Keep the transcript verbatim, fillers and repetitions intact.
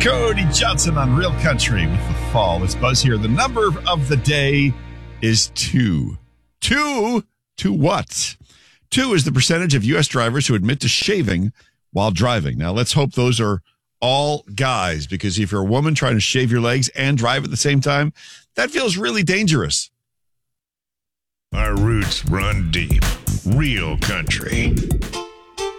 Cody Johnson on Real Country with the fall. It's Buzz here. The number of the day is two. Two to what? Two is the percentage of U S drivers who admit to shaving while driving. Now, let's hope those are all guys, because if you're a woman trying to shave your legs and drive at the same time, that feels really dangerous. Our roots run deep. Real Country.